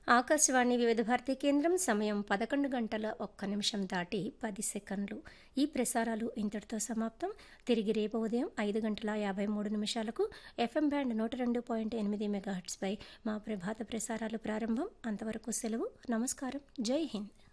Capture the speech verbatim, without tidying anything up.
ఆకాశవాణి వివిధ భారతి కేంద్రం సమయం పదకొండు గంటల ఒక్క నిమిషం దాటి పది సెకండ్లు. ఈ ప్రసారాలు ఇంతటితో సమాప్తం. తిరిగి రేపు ఉదయం ఐదు గంటల యాభై మూడు నిమిషాలకు ఎఫ్ఎం బ్యాండ్ నూట రెండు పాయింట్ ఎనిమిది మెగాహెర్ట్జ్పై మా ప్రభాత ప్రసారాలు ప్రారంభం. అంతవరకు సెలవు. నమస్కారం. జై హింద్.